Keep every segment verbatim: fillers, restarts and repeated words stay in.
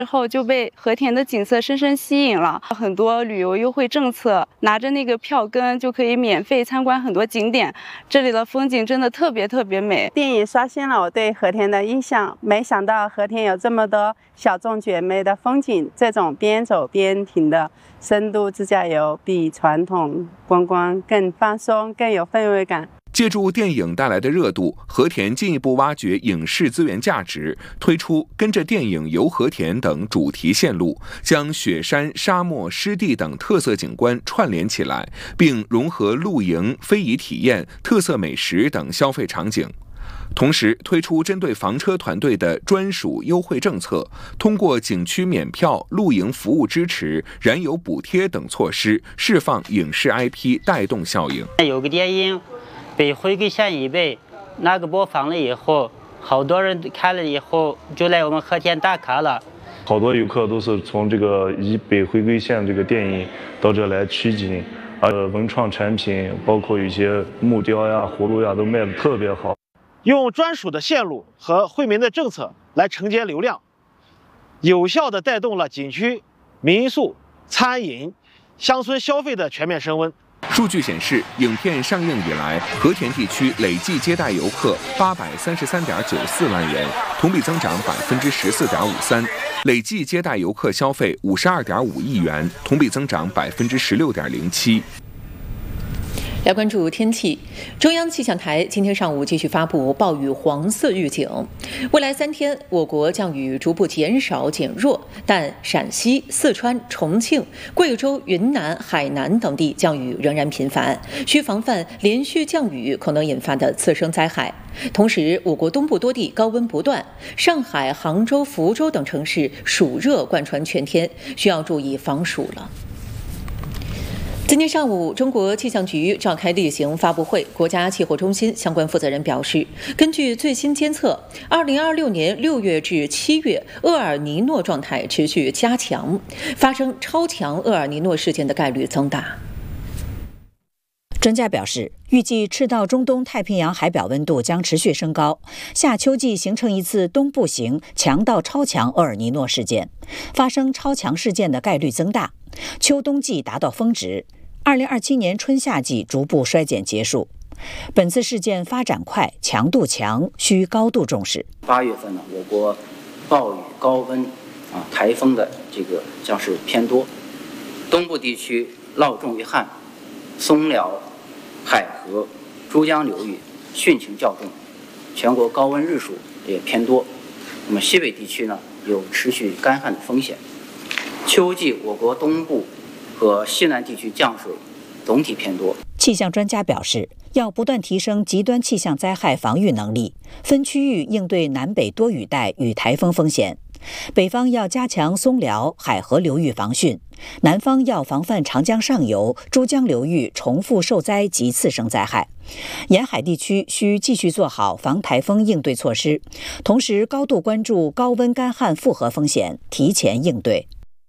之后就被和田的景色深深吸引了，很多旅游优惠政策，拿着那个票根就可以免费参观很多景点，这里的风景真的特别特别美。 电影刷新了我对和田的印象，没想到和田有这么多小众绝美的风景，这种边走边停的深度自驾游比传统观光更放松，更有氛围感。 借助电影带来的热度，和田进一步挖掘影视资源价值，推出跟着电影游和田等主题线路，将雪山、沙漠、湿地等特色景观串联起来，并融合露营、非遗体验、特色美食等消费场景。同时推出针对房车团队的专属优惠政策，通过景区免票、露营服务支持、燃油补贴等措施，释放影视 I P 带动效应。 有个电影被回归线以北，那个播放了以后，好多人看了以后就来我们和田打卡了。 好多游客都是从这个以北回归线这个电影到这来取景，呃，文创产品包括一些木雕呀、葫芦呀都卖得特别好。 用专属的线路和惠民的政策来承接流量，有效地带动了景区、民宿、餐饮、乡村消费的全面升温。 数据显示，影片上映以来，和田地区累计接待游客八百三十三点九四万人，同比增长百分之十四点五三；累计接待游客消费五十二点五亿元，同比增长百分之十六点零七。 来关注天气，中央气象台今天上午继续发布暴雨黄色预警。未来三天，我国降雨逐步减少减弱，但陕西、四川、重庆、贵州、云南、海南等地降雨仍然频繁，需防范连续降雨可能引发的次生灾害。同时，我国东部多地高温不断，上海、杭州、福州等城市暑热贯穿全天，需要注意防暑了。今天上午，中国气象局召开例行发布会，国家气候中心相关负责人表示，根据最新监测，二零二六年六月至七月，厄尔尼诺状态持续加强，发生超强厄尔尼诺事件的概率增大。 专家表示，预计赤道中东太平洋海表温度将持续升高，夏秋季形成一次东部型强到超强厄尔尼诺事件，发生超强事件的概率增大，秋冬季达到峰值，二零二七年春夏季逐步衰减结束。本次事件发展快，强度强，需高度重视。 八月份呢，我国暴雨、高温啊、台风的这个将是偏多，东部地区涝重于旱，松辽、海河、珠江流域汛情较重，全国高温日数也偏多。那么西北地区呢，有持续干旱的风险。秋季我国东部和西南地区降水总体偏多。 气象专家表示，要不断提升极端气象灾害防御能力，分区域应对南北多雨带与台风风险。北方要加强松辽、海河流域防汛，南方要防范长江上游、珠江流域重复受灾及次生灾害。沿海地区需继续做好防台风应对措施，同时高度关注高温干旱复合风险，提前应对。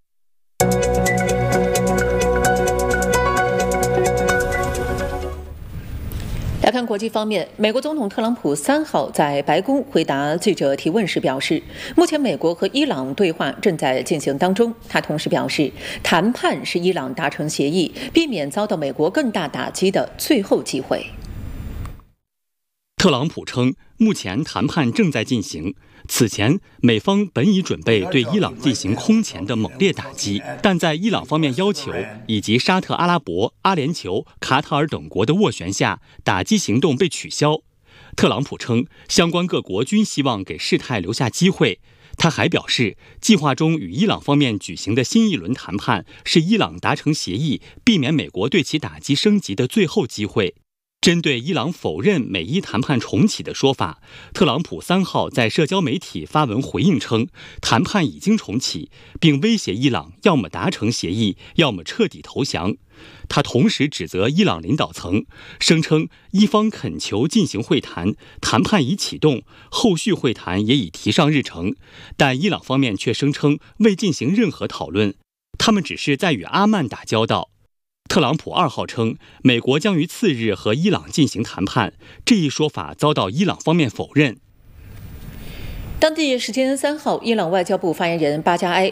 来看国际方面，美国总统特朗普三号在白宫回答记者提问时表示，目前美国和伊朗对话正在进行当中。他同时表示，谈判是伊朗达成协议，避免遭到美国更大打击的最后机会。 特朗普称，目前谈判正在进行。此前，美方本已准备对伊朗进行空前的猛烈打击，但在伊朗方面要求以及沙特阿拉伯、阿联酋、卡塔尔等国的斡旋下，打击行动被取消。特朗普称，相关各国均希望给事态留下机会。他还表示，计划中与伊朗方面举行的新一轮谈判是伊朗达成协议，避免美国对其打击升级的最后机会。针对伊朗否认美伊谈判重启的说法，特朗普三号在社交媒体发文回应称，谈判已经重启，并威胁伊朗要么达成协议，要么彻底投降。他同时指责伊朗领导层，声称伊方恳求进行会谈，谈判已启动，后续会谈也已提上日程，但伊朗方面却声称未进行任何讨论，他们只是在与阿曼打交道。特朗普二号称，美国将于次日和伊朗进行谈判，这一说法遭到伊朗方面否认。 当地时间三号，伊朗外交部发言人巴加埃